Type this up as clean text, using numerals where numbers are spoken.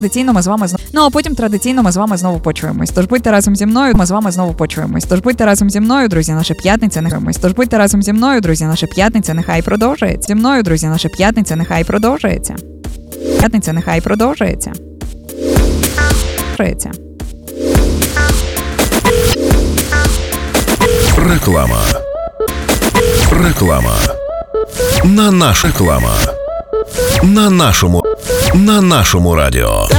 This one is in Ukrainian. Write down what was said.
Традиційно ми з вами а потім традиційно ми з вами знову почуємось. Тож будьте разом зі мною, ми з вами знову почуємось. Тож будьте разом зі мною, друзі, наша п'ятниця нехай. Тож будьте разом зі мною, друзі, наша п'ятниця нехай продовжується. Зі мною, друзі, наша п'ятниця нехай продовжується. П'ятниця нехай продовжується. Реклама. Реклама. На нашому радіо.